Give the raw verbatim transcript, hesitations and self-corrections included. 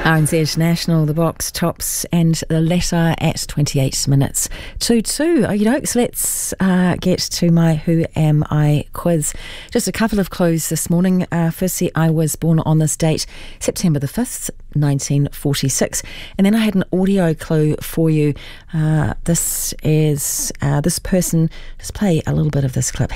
R N Z National, the box tops, and the letter at twenty-eight minutes to two. Okie dokes, let's uh, get to my Who Am I quiz. Just a couple of clues this morning. Uh, firstly, I was born on this date, September the fifth, nineteen forty-six. And then I had an audio clue for you. Uh, this is uh, this person. Just play a little bit of this clip.